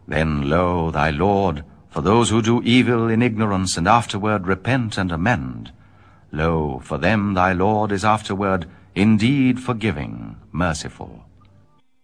Then, lo, thy Lord, for those who do evil in ignorance and afterward repent and amend, lo, for them thy Lord is afterward indeed forgiving, merciful.